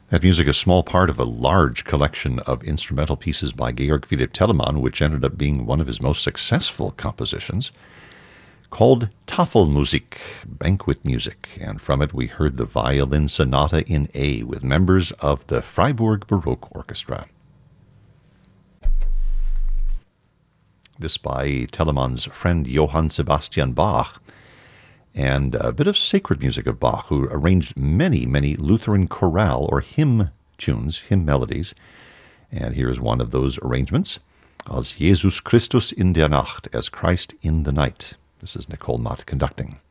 That music is a small part of a large collection of instrumental pieces by Georg Philipp Telemann, which ended up being one of his most successful compositions, called Tafelmusik, banquet music, and from it we heard the Violin Sonata in A with members of the Freiburg Baroque Orchestra. This by Telemann's friend Johann Sebastian Bach, and a bit of sacred music of Bach, who arranged many, many Lutheran chorale or hymn tunes, hymn melodies. And here's one of those arrangements, Als Jesus Christus in der Nacht, as Christ in the Night. This is Nicole Mott conducting.